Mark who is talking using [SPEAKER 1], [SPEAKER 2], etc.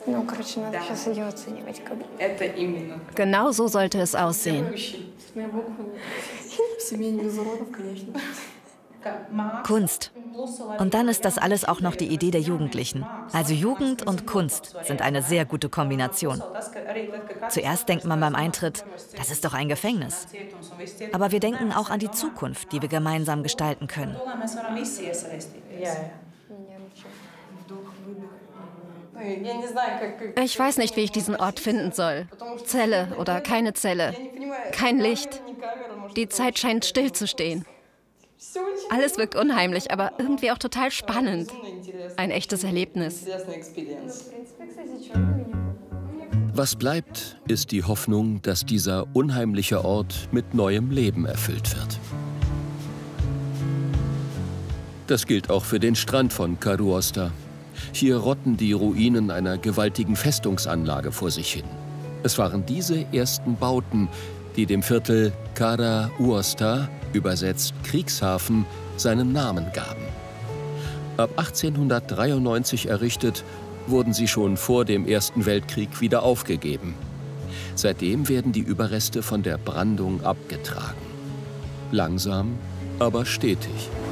[SPEAKER 1] Genau so sollte es aussehen.
[SPEAKER 2] Kunst. Und dann ist das alles auch noch die Idee der Jugendlichen. Also Jugend und Kunst sind eine sehr gute Kombination. Zuerst denkt man beim Eintritt, das ist doch ein Gefängnis. Aber wir denken auch an die Zukunft, die wir gemeinsam gestalten können.
[SPEAKER 1] Ich weiß nicht, wie ich diesen Ort finden soll. Zelle oder keine Zelle. Kein Licht. Die Zeit scheint still zu stehen. Alles wirkt unheimlich, aber irgendwie auch total spannend. Ein echtes Erlebnis.
[SPEAKER 3] Was bleibt, ist die Hoffnung, dass dieser unheimliche Ort mit neuem Leben erfüllt wird. Das gilt auch für den Strand von Karuosta. Hier rotten die Ruinen einer gewaltigen Festungsanlage vor sich hin. Es waren diese ersten Bauten, die dem Viertel Kara-Uosta, übersetzt Kriegshafen, seinen Namen gaben. Ab 1893 errichtet, wurden sie schon vor dem Ersten Weltkrieg wieder aufgegeben. Seitdem werden die Überreste von der Brandung abgetragen. Langsam, aber stetig.